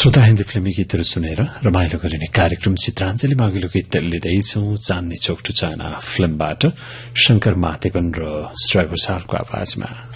श्रोता हिन्दी फिल्मी गीतहरू सुनेर रमाइलो गरिने कार्यक्रम चित्राञ्जलीमा अघिल्लो गीत लिँदैछौ चाँदनी चौक टु चाइना फिल्मबाट शंकर महादेवन र श्रेया घोषालको आवाजमा।